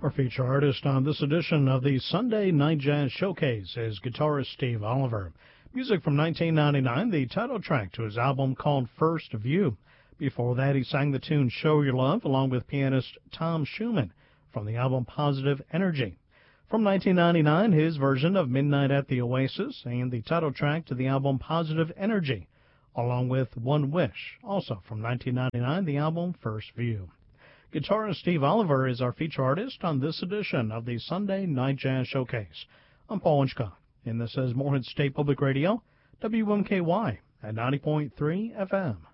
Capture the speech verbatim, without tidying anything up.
Our feature artist on this edition of the Sunday Night Jazz Showcase is guitarist Steve Oliver. Music from nineteen ninety-nine, the title track to his album called First View. Before that, he sang the tune Show Your Love along with pianist Tom Schumann from the album Positive Energy. From nineteen ninety-nine, his version of Midnight at the Oasis and the title track to the album Positive Energy, along with One Wish, also from nineteen ninety-nine, the album First View. Guitarist Steve Oliver is our feature artist on this edition of the Sunday Night Jazz Showcase. I'm Paul Winchcott, and this is Morehead State Public Radio, W M K Y at ninety point three F M.